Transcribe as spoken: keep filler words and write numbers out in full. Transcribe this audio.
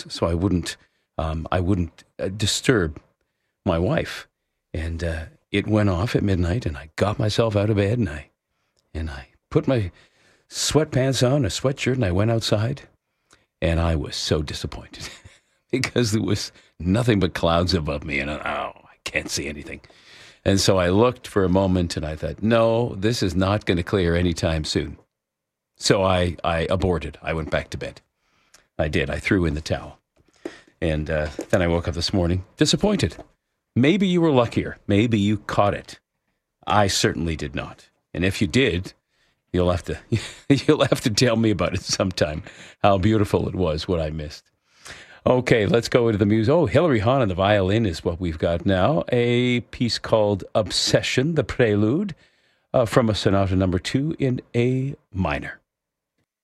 pants so I wouldn't um, I wouldn't uh, disturb my wife. And uh, it went off at midnight, and I got myself out of bed, and I and I put my sweatpants on, a sweatshirt, and I went outside. And I was so disappointed because there was nothing but clouds above me, and I, oh, I can't see anything. And so I looked for a moment, and I thought, no, this is not going to clear anytime soon. So I, I aborted. I went back to bed. I did. I threw in the towel. And uh, then I woke up this morning disappointed. Maybe you were luckier. Maybe you caught it. I certainly did not. And if you did, you'll have to you'll have to tell me about it sometime, how beautiful it was, what I missed. Okay, let's go into the music. Oh, Hilary Hahn on the violin is what we've got now. A piece called Obsession, the prelude, uh, from a sonata number two in A minor.